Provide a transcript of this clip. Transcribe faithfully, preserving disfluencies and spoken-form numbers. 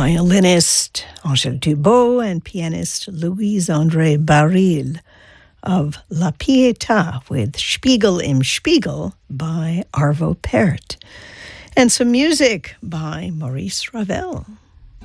violinist Angèle Dubot and pianist Louise-André Baril of La Pietà with Spiegel im Spiegel by Arvo Pärt, and some music by Maurice Ravel.